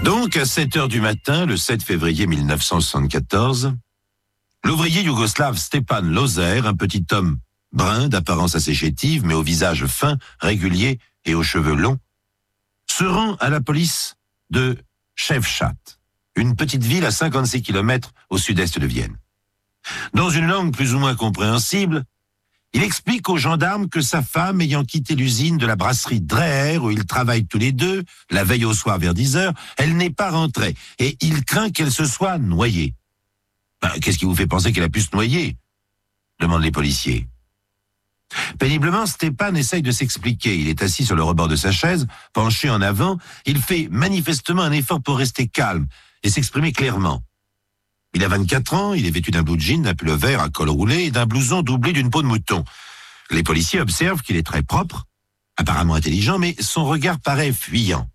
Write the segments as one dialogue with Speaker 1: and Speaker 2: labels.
Speaker 1: Donc, à 7 heures du matin, le 7 février 1974, l'ouvrier yougoslave Stepan Lozer, un petit homme brun d'apparence assez chétive, mais au visage fin, régulier et aux cheveux longs, se rend à la police de Ševčat, une petite ville à 56 km au sud-est de Vienne. Dans une langue plus ou moins compréhensible, il explique aux gendarmes que sa femme, ayant quitté l'usine de la brasserie Dreher, où ils travaillent tous les deux, la veille au soir vers 10 heures, elle n'est pas rentrée et il craint qu'elle se soit noyée. Qu'est-ce qui vous fait penser qu'elle a pu se noyer ? Demandent les policiers. Péniblement, Stepan essaye de s'expliquer. Il est assis sur le rebord de sa chaise, penché en avant. Il fait manifestement un effort pour rester calme et s'exprimer clairement. Il a 24 ans, il est vêtu d'un blue jean, d'un pull-over à col roulé et d'un blouson doublé d'une peau de mouton. Les policiers observent qu'il est très propre, apparemment intelligent, mais son regard paraît fuyant.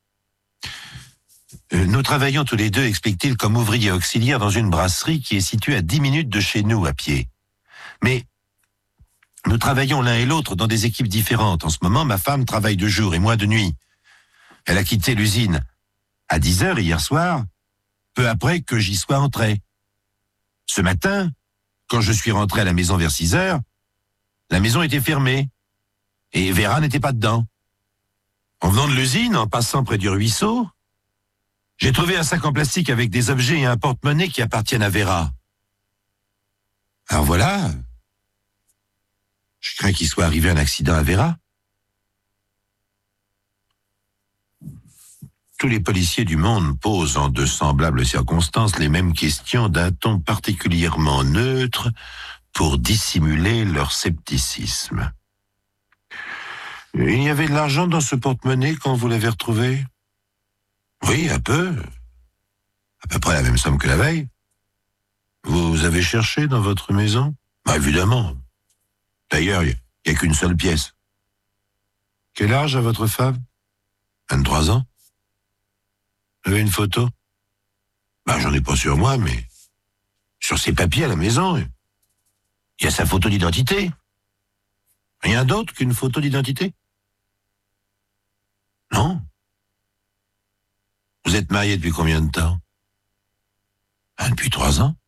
Speaker 1: Nous travaillons tous les deux, explique-t-il, comme ouvrier auxiliaire dans une brasserie qui est située à 10 minutes de chez nous à pied. Mais nous travaillons l'un et l'autre dans des équipes différentes. En ce moment, ma femme travaille de jour et moi de nuit. Elle a quitté l'usine à 10 heures hier soir, peu après que j'y sois entré. Ce matin, quand je suis rentré à la maison vers 6 heures, la maison était fermée et Vera n'était pas dedans. En venant de l'usine, en passant près du ruisseau, j'ai trouvé un sac en plastique avec des objets et un porte-monnaie qui appartiennent à Vera. Alors voilà, je crains qu'il soit arrivé un accident à Vera. Tous les policiers du monde posent en de semblables circonstances les mêmes questions d'un ton particulièrement neutre pour dissimuler leur scepticisme. Il y avait de l'argent dans ce porte-monnaie quand vous l'avez retrouvé ? Oui, un peu. À peu près la même somme que la veille. Vous avez cherché dans votre maison ? Évidemment. D'ailleurs, il n'y a qu'une seule pièce. Quel âge a votre femme ? 23 ans. Vous avez une photo ? J'en ai pas sur moi, mais sur ses papiers à la maison, il y a sa photo d'identité. Rien d'autre qu'une photo d'identité ? Non. Vous êtes marié depuis combien de temps ? Depuis 3 ans.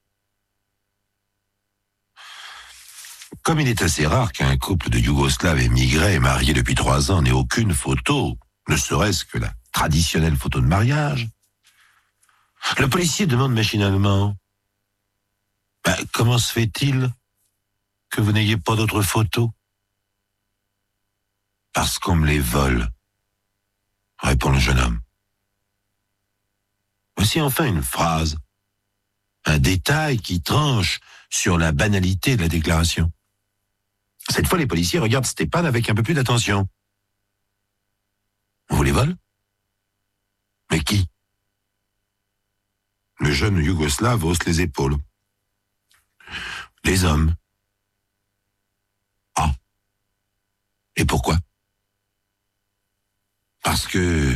Speaker 1: Comme il est assez rare qu'un couple de Yougoslaves émigrés mariés depuis 3 ans n'ait aucune photo, ne serait-ce que la traditionnelle photo de mariage, le policier demande machinalement « Comment se fait-il que vous n'ayez pas d'autres photos ?»« Parce qu'on me les vole, » répond le jeune homme. Voici enfin une phrase, un détail qui tranche sur la banalité de la déclaration. Cette fois, les policiers regardent Stepan avec un peu plus d'attention. « On vous les vole ? Mais qui ?» Le jeune Yougoslave hausse les épaules. « Les hommes. » Ah. Et pourquoi ? Parce que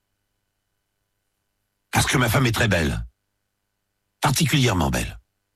Speaker 1: ma femme est très belle. Particulièrement belle.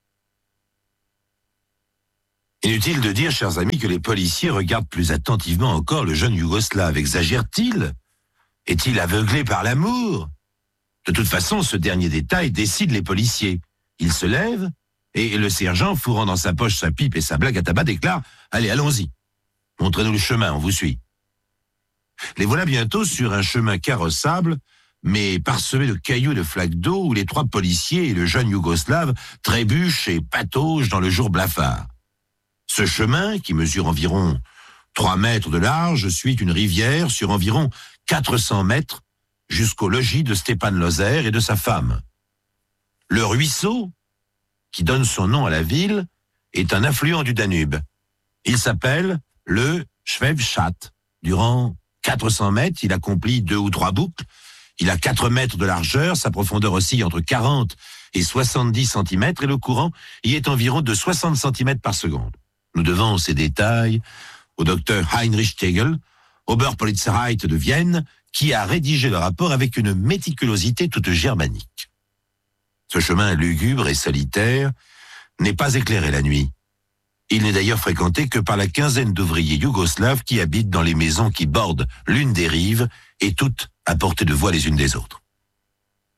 Speaker 1: Inutile de dire, chers amis, que les policiers regardent plus attentivement encore le jeune Yougoslave. Exagère-t-il ? Est-il aveuglé par l'amour ? De toute façon, ce dernier détail décide les policiers. Il se lève et le sergent, fourrant dans sa poche sa pipe et sa blague à tabac, déclare « Allez, allons-y. Montrez-nous le chemin, on vous suit. » Les voilà bientôt sur un chemin carrossable, mais parsemé de cailloux et de flaques d'eau, où les 3 policiers et le jeune Yougoslave trébuchent et pataugent dans le jour blafard. Ce chemin, qui mesure environ 3 mètres de large, suit une rivière sur environ 400 mètres jusqu'au logis de Stepan Lozer et de sa femme. Le ruisseau, qui donne son nom à la ville, est un affluent du Danube. Il s'appelle le Ševčat. Durant 400 mètres, il accomplit 2 ou 3 boucles. Il a 4 mètres de largeur, sa profondeur oscille entre 40 et 70 cm et le courant y est environ de 60 cm par seconde. Nous devons ces détails au docteur Heinrich Tegel, Oberpolizeirat de Vienne, qui a rédigé le rapport avec une méticulosité toute germanique. Ce chemin lugubre et solitaire n'est pas éclairé la nuit. Il n'est d'ailleurs fréquenté que par la quinzaine d'ouvriers yougoslaves qui habitent dans les maisons qui bordent l'une des rives et toutes à portée de voix les unes des autres.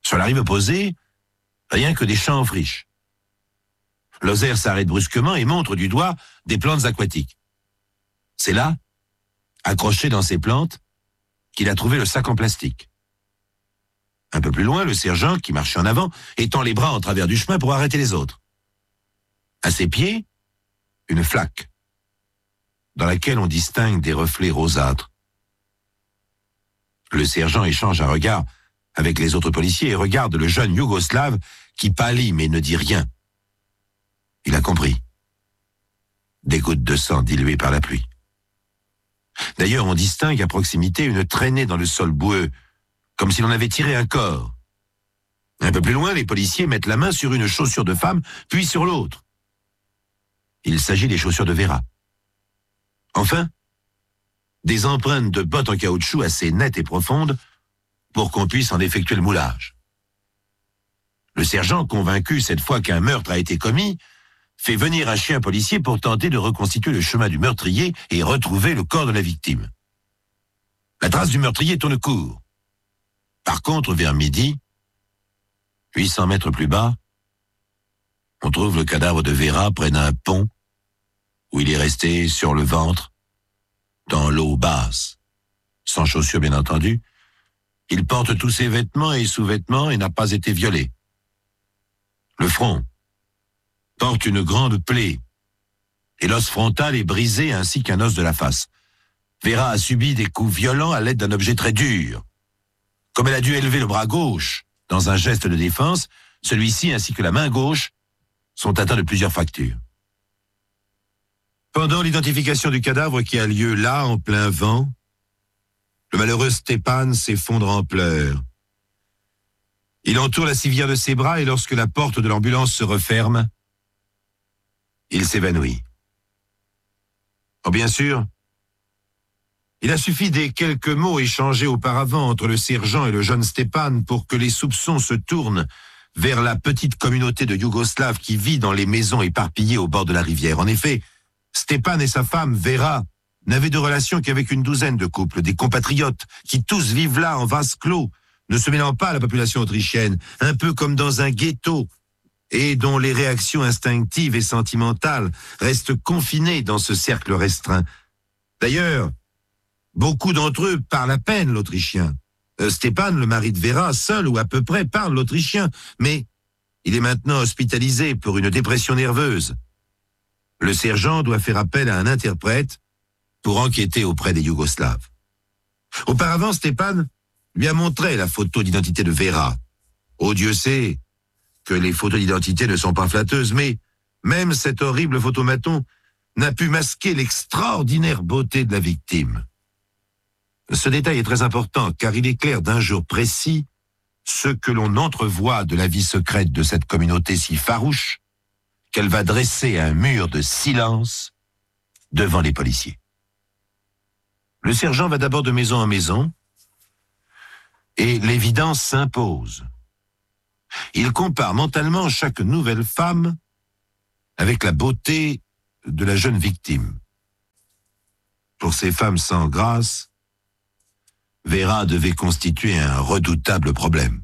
Speaker 1: Sur la rive opposée, rien que des champs en friche. Lozère s'arrête brusquement et montre du doigt des plantes aquatiques. C'est là, accroché dans ces plantes, qu'il a trouvé le sac en plastique. Un peu plus loin, le sergent, qui marchait en avant, étend les bras en travers du chemin pour arrêter les autres. À ses pieds, une flaque, dans laquelle on distingue des reflets rosâtres. Le sergent échange un regard avec les autres policiers et regarde le jeune Yougoslave qui pâlit mais ne dit rien. Il a compris. Des gouttes de sang diluées par la pluie. D'ailleurs, on distingue à proximité une traînée dans le sol boueux, comme si l'on avait tiré un corps. Un peu plus loin, les policiers mettent la main sur une chaussure de femme, puis sur l'autre. Il s'agit des chaussures de Vera. Enfin, des empreintes de bottes en caoutchouc assez nettes et profondes pour qu'on puisse en effectuer le moulage. Le sergent, convaincu cette fois qu'un meurtre a été commis, fait venir un chien policier pour tenter de reconstituer le chemin du meurtrier et retrouver le corps de la victime. La trace du meurtrier tourne court. Par contre, vers midi, 800 mètres plus bas, on trouve le cadavre de Vera près d'un pont où il est resté sur le ventre, dans l'eau basse, sans chaussures bien entendu. Il porte tous ses vêtements et sous-vêtements et n'a pas été violé. Le front porte une grande plaie et l'os frontal est brisé ainsi qu'un os de la face. Vera a subi des coups violents à l'aide d'un objet très dur. Comme elle a dû élever le bras gauche dans un geste de défense, celui-ci ainsi que la main gauche sont atteints de plusieurs fractures. Pendant l'identification du cadavre qui a lieu là, en plein vent, le malheureux Stepan s'effondre en pleurs. Il entoure la civière de ses bras et lorsque la porte de l'ambulance se referme, il s'évanouit. Oh, bien sûr, il a suffi des quelques mots échangés auparavant entre le sergent et le jeune Stepan pour que les soupçons se tournent vers la petite communauté de Yougoslaves qui vit dans les maisons éparpillées au bord de la rivière. En effet, Stepan et sa femme, Vera, n'avaient de relation qu'avec une douzaine de couples, des compatriotes, qui tous vivent là en vase clos, ne se mêlant pas à la population autrichienne, un peu comme dans un ghetto, et dont les réactions instinctives et sentimentales restent confinées dans ce cercle restreint. D'ailleurs, beaucoup d'entre eux parlent à peine l'autrichien. Stepan, le mari de Vera, seul ou à peu près parle l'autrichien, mais il est maintenant hospitalisé pour une dépression nerveuse. Le sergent doit faire appel à un interprète pour enquêter auprès des Yougoslaves. Auparavant, Stepan lui a montré la photo d'identité de Vera. Oh, Dieu sait que les photos d'identité ne sont pas flatteuses, mais même cette horrible photomaton n'a pu masquer l'extraordinaire beauté de la victime. Ce détail est très important car il éclaire d'un jour précis ce que l'on entrevoit de la vie secrète de cette communauté si farouche qu'elle va dresser un mur de silence devant les policiers. Le sergent va d'abord de maison en maison et l'évidence s'impose. Il compare mentalement chaque nouvelle femme avec la beauté de la jeune victime. Pour ces femmes sans grâce, Vera devait constituer un redoutable problème.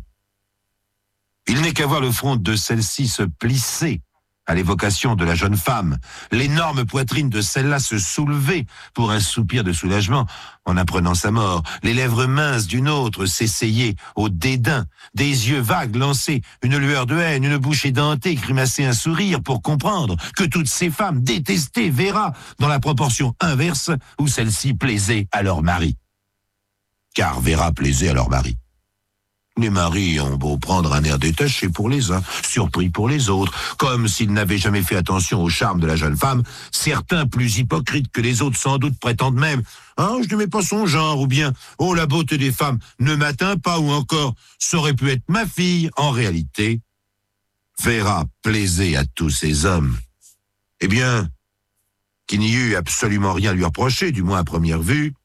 Speaker 1: Il n'est qu'à voir le front de celle-ci se plisser à l'évocation de la jeune femme, l'énorme poitrine de celle-là se soulever pour un soupir de soulagement en apprenant sa mort, les lèvres minces d'une autre s'essayer au dédain, des yeux vagues lancer une lueur de haine, une bouche édentée grimacer un sourire pour comprendre que toutes ces femmes détestaient Vera dans la proportion inverse où celle-ci plaisait à leur mari. Car Vera plaisait à leur mari. Les maris ont beau prendre un air détaché pour les uns, surpris pour les autres, comme s'ils n'avaient jamais fait attention au charme de la jeune femme, certains plus hypocrites que les autres sans doute prétendent même « Ah, je n'aimais pas son genre » ou bien « Oh, la beauté des femmes ne m'atteint pas » ou encore « Ça aurait pu être ma fille ». En réalité, Vera plaisait à tous ces hommes. Eh bien, qu'il n'y eut absolument rien à lui reprocher, du moins à première vue,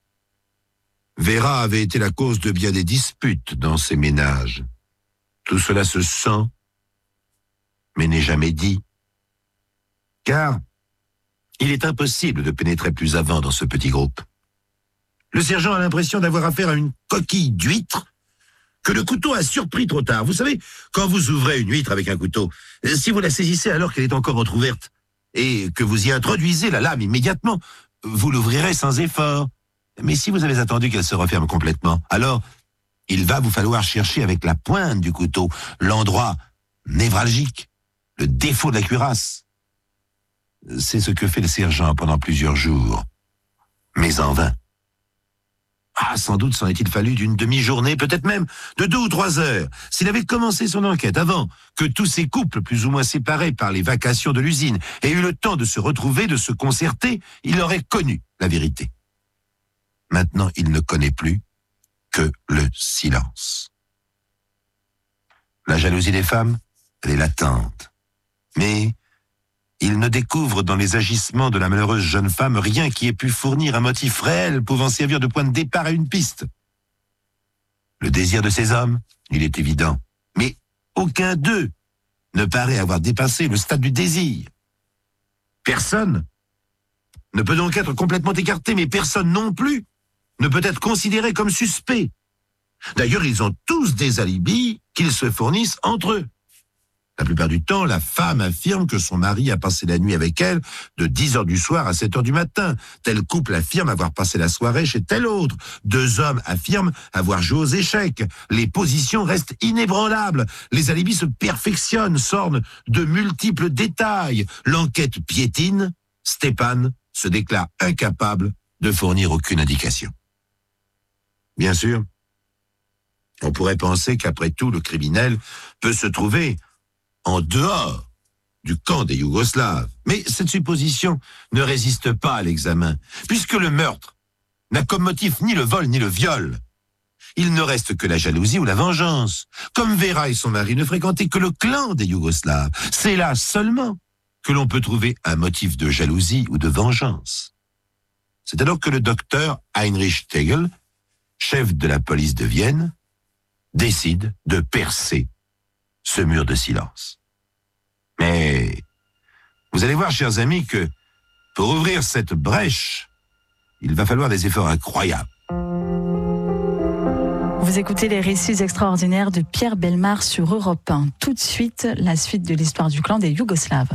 Speaker 1: Vera avait été la cause de bien des disputes dans ces ménages. Tout cela se sent, mais n'est jamais dit. Car il est impossible de pénétrer plus avant dans ce petit groupe. Le sergent a l'impression d'avoir affaire à une coquille d'huître que le couteau a surpris trop tard. Vous savez, quand vous ouvrez une huître avec un couteau, si vous la saisissez alors qu'elle est encore entrouverte et que vous y introduisez la lame immédiatement, vous l'ouvrirez sans effort. Mais si vous avez attendu qu'elle se referme complètement, alors il va vous falloir chercher avec la pointe du couteau l'endroit névralgique, le défaut de la cuirasse. C'est ce que fait le sergent pendant plusieurs jours, mais en vain. Sans doute s'en est-il fallu d'une demi-journée, peut-être même de 2 ou 3 heures. S'il avait commencé son enquête avant que tous ces couples plus ou moins séparés par les vacations de l'usine aient eu le temps de se retrouver, de se concerter, il aurait connu la vérité. Maintenant, il ne connaît plus que le silence. La jalousie des femmes, elle est latente. Mais il ne découvre dans les agissements de la malheureuse jeune femme rien qui ait pu fournir un motif réel pouvant servir de point de départ à une piste. Le désir de ces hommes, il est évident, mais aucun d'eux ne paraît avoir dépassé le stade du désir. Personne ne peut donc être complètement écarté, mais personne non plus ne peut être considéré comme suspect. D'ailleurs, ils ont tous des alibis qu'ils se fournissent entre eux. La plupart du temps, la femme affirme que son mari a passé la nuit avec elle de 10h du soir à 7h du matin. Tel couple affirme avoir passé la soirée chez tel autre. 2 hommes affirment avoir joué aux échecs. Les positions restent inébranlables. Les alibis se perfectionnent, s'ornent de multiples détails. L'enquête piétine. Stéphane se déclare incapable de fournir aucune indication. Bien sûr, on pourrait penser qu'après tout, le criminel peut se trouver en dehors du camp des Yougoslaves. Mais cette supposition ne résiste pas à l'examen, puisque le meurtre n'a comme motif ni le vol ni le viol. Il ne reste que la jalousie ou la vengeance. Comme Vera et son mari ne fréquentaient que le clan des Yougoslaves, c'est là seulement que l'on peut trouver un motif de jalousie ou de vengeance. C'est alors que le docteur Heinrich Tegel, chef de la police de Vienne, décide de percer ce mur de silence. Mais vous allez voir, chers amis, que pour ouvrir cette brèche, il va falloir des efforts incroyables.
Speaker 2: Vous écoutez les récits extraordinaires de Pierre Bellemare sur Europe 1. Tout de suite, la suite de l'histoire du clan des Yougoslaves.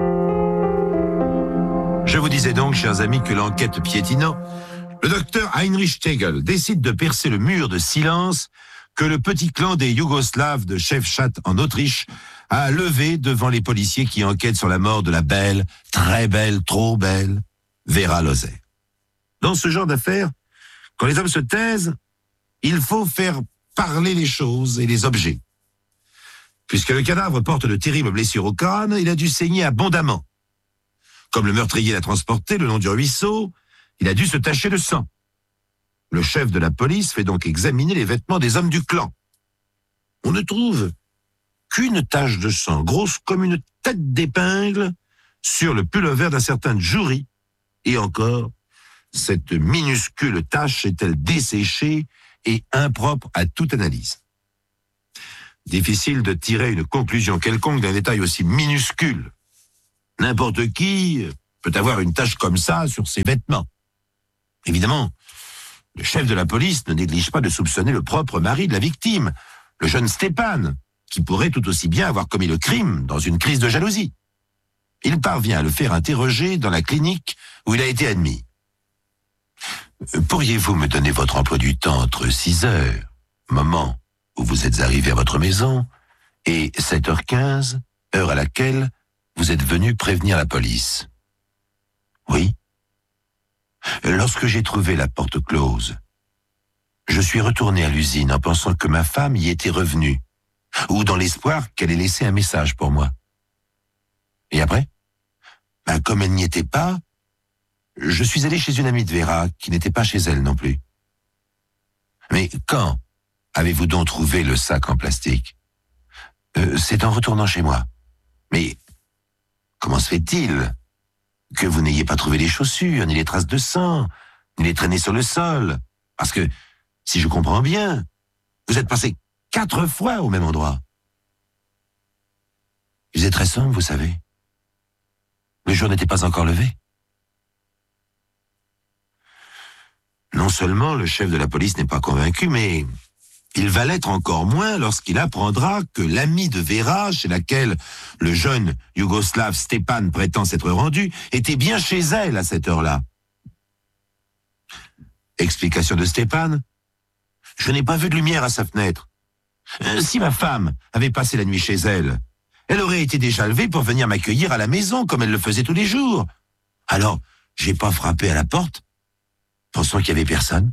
Speaker 1: Je vous disais donc, chers amis, que l'enquête piétinant, le docteur Heinrich Tegel décide de percer le mur de silence que le petit clan des Yougoslaves de Schäfstatt en Autriche a levé devant les policiers qui enquêtent sur la mort de la belle, très belle, trop belle, Vera Lozère. Dans ce genre d'affaires, quand les hommes se taisent, il faut faire parler les choses et les objets. Puisque le cadavre porte de terribles blessures au crâne, il a dû saigner abondamment. Comme le meurtrier l'a transporté le long du ruisseau, il a dû se tacher de sang. Le chef de la police fait donc examiner les vêtements des hommes du clan. On ne trouve qu'une tache de sang, grosse comme une tête d'épingle, sur le pullover d'un certain Djouri. Et encore, cette minuscule tache est-elle desséchée et impropre à toute analyse. Difficile de tirer une conclusion quelconque d'un détail aussi minuscule. N'importe qui peut avoir une tache comme ça sur ses vêtements. Évidemment, le chef de la police ne néglige pas de soupçonner le propre mari de la victime, le jeune Stéphane, qui pourrait tout aussi bien avoir commis le crime dans une crise de jalousie. Il parvient à le faire interroger dans la clinique où il a été admis. Pourriez-vous me donner votre emploi du temps entre 6h, moment où vous êtes arrivé à votre maison, et 7h15, heure à laquelle vous êtes venu prévenir la police? Oui. Lorsque j'ai trouvé la porte close, je suis retourné à l'usine en pensant que ma femme y était revenue, ou dans l'espoir qu'elle ait laissé un message pour moi. Et après, comme elle n'y était pas, je suis allé chez une amie de Vera qui n'était pas chez elle non plus. Mais quand avez-vous donc trouvé le sac en plastique? C'est en retournant chez moi. Mais comment se fait-il que vous n'ayez pas trouvé les chaussures, ni les traces de sang, ni les traînées sur le sol? Parce que, si je comprends bien, vous êtes passé 4 fois au même endroit. Il faisait très sombre, vous savez. Le jour n'était pas encore levé. Non seulement le chef de la police n'est pas convaincu, mais Il va l'être encore moins lorsqu'il apprendra que l'amie de Vera, chez laquelle le jeune Yougoslave Stepan prétend s'être rendu, était bien chez elle à cette heure-là. Explication de Stepan. Je n'ai pas vu de lumière à sa fenêtre. Si ma femme avait passé la nuit chez elle, elle aurait été déjà levée pour venir m'accueillir à la maison comme elle le faisait tous les jours. Alors, j'ai pas frappé à la porte, pensant qu'il y avait personne.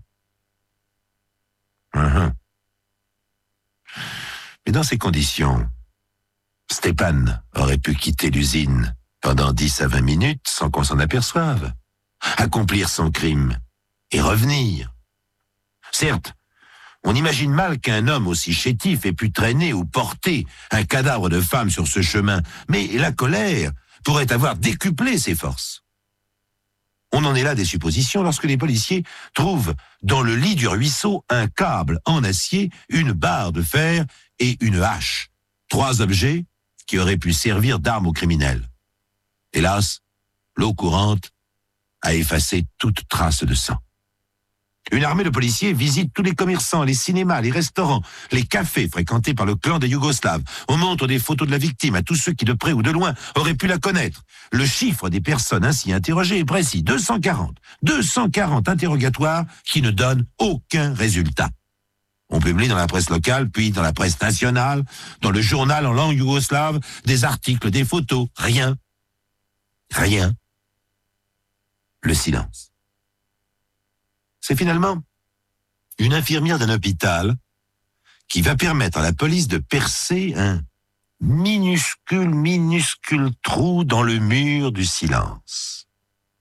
Speaker 1: Mais dans ces conditions, Stepan aurait pu quitter l'usine pendant 10 à 20 minutes sans qu'on s'en aperçoive, accomplir son crime et revenir. Certes, on imagine mal qu'un homme aussi chétif ait pu traîner ou porter un cadavre de femme sur ce chemin, mais la colère pourrait avoir décuplé ses forces. On en est là des suppositions lorsque les policiers trouvent dans le lit du ruisseau un câble en acier, une barre de fer et une hache. 3 objets qui auraient pu servir d'armes aux criminels. Hélas, l'eau courante a effacé toute trace de sang. Une armée de policiers visite tous les commerçants, les cinémas, les restaurants, les cafés fréquentés par le clan des Yougoslaves. On montre des photos de la victime à tous ceux qui, de près ou de loin, auraient pu la connaître. Le chiffre des personnes ainsi interrogées est précis, 240. 240 interrogatoires qui ne donnent aucun résultat. On publie dans la presse locale, puis dans la presse nationale, dans le journal en langue yougoslave, des articles, des photos. Rien. Rien. Le silence. C'est finalement une infirmière d'un hôpital qui va permettre à la police de percer un minuscule trou dans le mur du silence.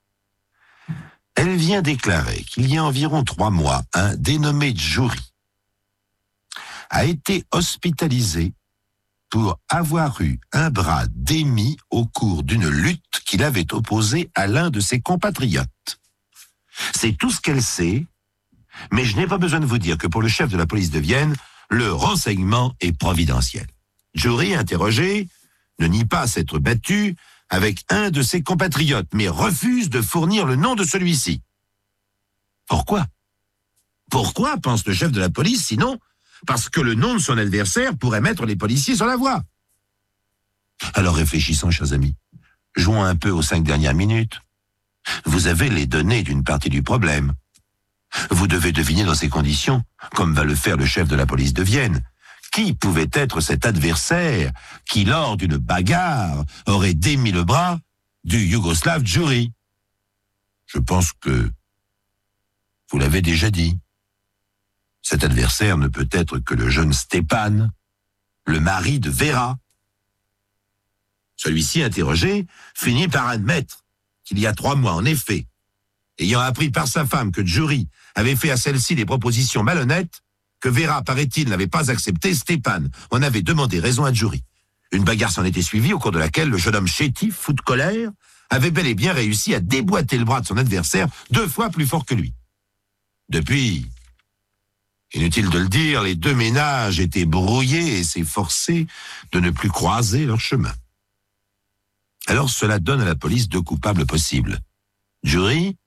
Speaker 1: Elle vient déclarer qu'il y a environ 3 mois, un dénommé Djouri a été hospitalisé pour avoir eu un bras démis au cours d'une lutte qu'il avait opposée à l'un de ses compatriotes. C'est tout ce qu'elle sait, mais je n'ai pas besoin de vous dire que pour le chef de la police de Vienne, le renseignement est providentiel. Djouri, interrogé, ne nie pas s'être battu avec un de ses compatriotes, mais refuse de fournir le nom de celui-ci. Pourquoi ? Pourquoi, pense le chef de la police, sinon parce que le nom de son adversaire pourrait mettre les policiers sur la voie. Alors réfléchissons, chers amis. Jouons un peu aux 5 dernières minutes. Vous avez les données d'une partie du problème. Vous devez deviner dans ces conditions, comme va le faire le chef de la police de Vienne, qui pouvait être cet adversaire qui, lors d'une bagarre, aurait démis le bras du Yougoslave Djouri. Je pense que vous l'avez déjà dit. Cet adversaire ne peut être que le jeune Stepan, le mari de Vera. Celui-ci, interrogé, finit par admettre qu'il y a 3 mois, en effet, ayant appris par sa femme que Djouri avait fait à celle-ci des propositions malhonnêtes, que Vera, paraît-il, n'avait pas accepté, Stepan en avait demandé raison à Djouri. Une bagarre s'en était suivie, au cours de laquelle le jeune homme chétif, fou de colère, avait bel et bien réussi à déboîter le bras de son adversaire 2 fois plus fort que lui. Depuis, inutile de le dire, les 2 ménages étaient brouillés et s'efforçaient de ne plus croiser leur chemin. Alors cela donne à la police 2 coupables possibles. Djouri